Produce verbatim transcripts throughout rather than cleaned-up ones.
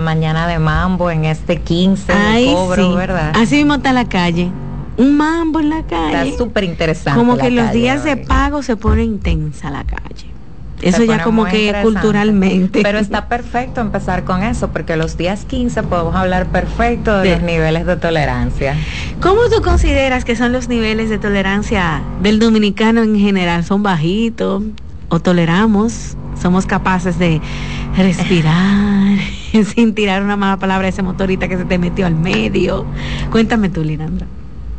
mañana de mambo, en este quince Ay, de cobro, sí. ¿verdad? Así mismo está la calle. Un mambo en la calle. Está súper interesante. Como que los calle días hoy. de pago se pone intensa la calle. Eso Se ya pone como muy que interesante. culturalmente. Pero está perfecto empezar con eso, porque los días quince podemos hablar perfecto de, De- los niveles de tolerancia. ¿Cómo tú consideras que son los niveles de tolerancia del dominicano en general? ¿Son bajitos o toleramos? ¿Somos capaces de respirar sin tirar una mala palabra a ese motorista que se te metió al medio? Cuéntame tú, Linandra.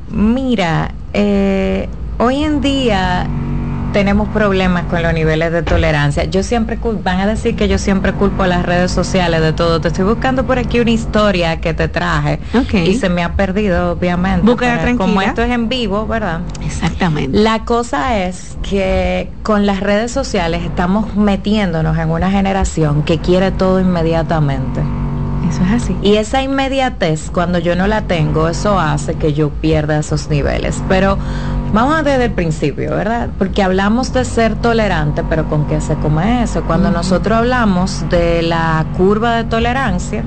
Mira, eh, hoy en día tenemos problemas con los niveles de tolerancia. Yo siempre cul- van a decir que yo siempre culpo a las redes sociales de todo. Te estoy buscando por aquí una historia que te traje Okay. y se me ha perdido, obviamente. Búscala Pero tranquila. como esto es en vivo, ¿verdad? Exactamente. La cosa es que con las redes sociales estamos metiéndonos en una generación que quiere todo inmediatamente. Eso es así. Y esa inmediatez, cuando yo no la tengo, eso hace que yo pierda esos niveles. Pero vamos desde el principio, ¿verdad? Porque hablamos de ser tolerante, pero ¿con qué se come eso? Cuando uh-huh. nosotros hablamos de la curva de tolerancia,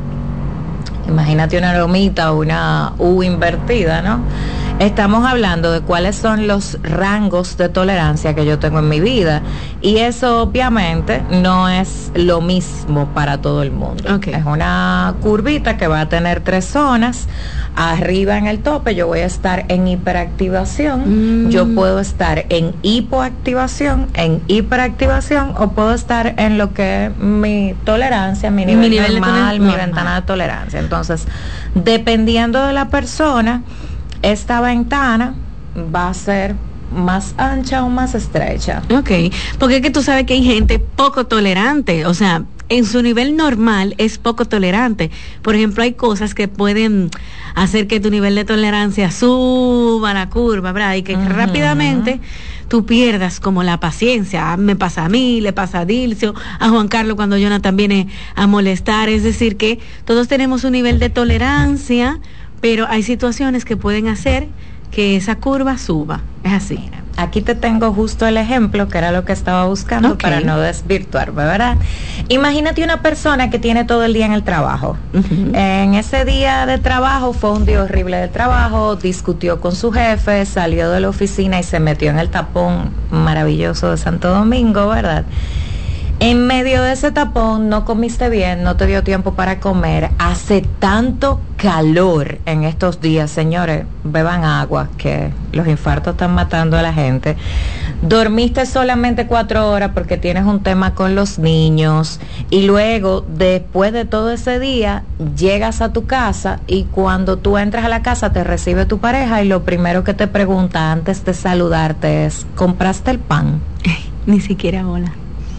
imagínate una lomita o una U invertida, ¿no? Estamos hablando de cuáles son los rangos de tolerancia que yo tengo en mi vida, y eso obviamente no es lo mismo para todo el mundo. Okay. Es una curvita que va a tener tres zonas. Arriba en el tope yo voy a estar en hiperactivación, mm. yo puedo estar en hipoactivación, en hiperactivación, o puedo estar en lo que es mi tolerancia, mi nivel, mi nivel normal, de mi normal. ventana de tolerancia. Entonces, dependiendo de la persona, esta ventana va a ser más ancha o más estrecha. Ok, porque es que tú sabes que hay gente poco tolerante, o sea, en su nivel normal es poco tolerante. Por ejemplo, hay cosas que pueden hacer que tu nivel de tolerancia suba la curva, ¿verdad? Y que uh-huh. rápidamente tú pierdas como la paciencia. Me pasa a mí, le pasa a Dilcio, a Juan Carlos cuando Jonathan viene a molestar. Es decir, que todos tenemos un nivel de tolerancia, pero hay situaciones que pueden hacer que esa curva suba. Es así. Mira, aquí te tengo justo el ejemplo, que era lo que estaba buscando, okay. para no desvirtuarme, ¿verdad? Imagínate una persona que tiene todo el día en el trabajo. Uh-huh. En ese día de trabajo fue un día horrible de trabajo, discutió con su jefe, salió de la oficina y se metió en el tapón maravilloso de Santo Domingo, ¿verdad? En medio de ese tapón no comiste bien, no te dio tiempo para comer, hace tanto calor en estos días, señores, beban agua, que los infartos están matando a la gente. Dormiste solamente cuatro horas porque tienes un tema con los niños, y luego, después de todo ese día, llegas a tu casa, y cuando tú entras a la casa te recibe tu pareja, y lo primero que te pregunta antes de saludarte es, ¿compraste el pan? Ni siquiera hola.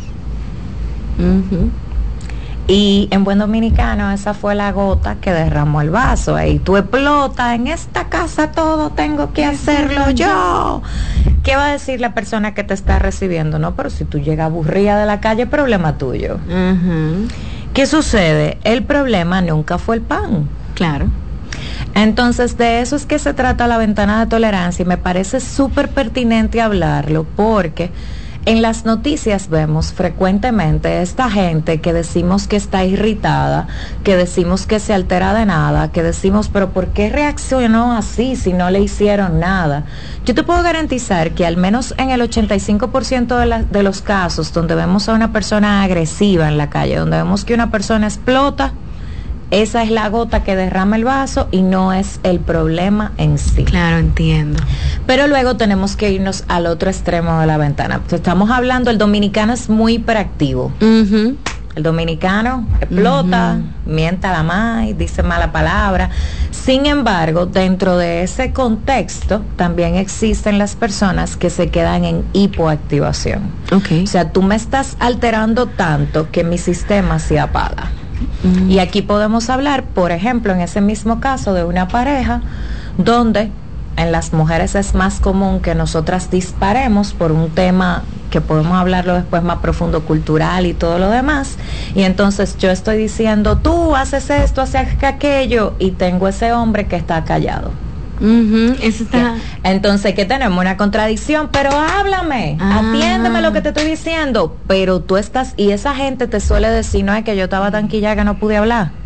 Uh-huh. Y en buen dominicano, esa fue la gota que derramó el vaso. Y tú explotas, en esta casa todo tengo que hacerlo yo. ¿Qué va a decir la persona que te está recibiendo? No, pero si tú llegas aburrida de la calle, problema tuyo. Uh-huh. ¿Qué sucede? El problema nunca fue el pan. Claro. Entonces, de eso es que se trata la ventana de tolerancia, y me parece súper pertinente hablarlo, porque en las noticias vemos frecuentemente esta gente que decimos que está irritada, que decimos que se altera de nada, que decimos, pero ¿por qué reaccionó así si no le hicieron nada? Yo te puedo garantizar que al menos en el ochenta y cinco por ciento de, la, de los casos donde vemos a una persona agresiva en la calle, donde vemos que una persona explota, esa es la gota que derrama el vaso y no es el problema en sí. Claro, entiendo. Pero luego tenemos que irnos al otro extremo de la ventana. Estamos hablando, el dominicano es muy hiperactivo. Uh-huh. El dominicano explota, uh-huh. mienta la maíz, dice mala palabra. Sin embargo, dentro de ese contexto también existen las personas que se quedan en hipoactivación. Okay. O sea, tú me estás alterando tanto que mi sistema se apaga. Uh-huh. Y aquí podemos hablar, por ejemplo, en ese mismo caso de una pareja donde en las mujeres es más común que nosotras disparemos por un tema que podemos hablarlo después más profundo, cultural y todo lo demás, y entonces yo estoy diciendo, tú haces esto, haces aquello, y tengo ese hombre que está callado. Uh-huh, eso está... Entonces, ¿qué tenemos? Una contradicción, pero háblame, ah. atiéndeme lo que te estoy diciendo, pero tú estás, y esa gente te suele decir, no es que yo estaba tan quillada que no pude hablar.